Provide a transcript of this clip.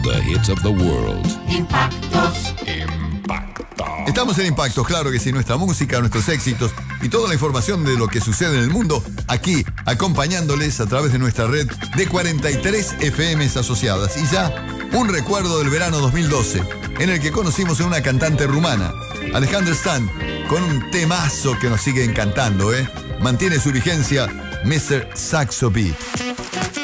the hits of the world. Impactos. Estamos en Impactos, claro que sí, nuestra música, nuestros éxitos y toda la información de lo que sucede en el mundo, aquí, acompañándoles a través de nuestra red de 43 FMs asociadas. Y ya, un recuerdo del verano 2012, en el que conocimos a una cantante rumana, Alejandra Stan, con un temazo que nos sigue encantando, Mantiene su vigencia, Mr. Saxo Beat.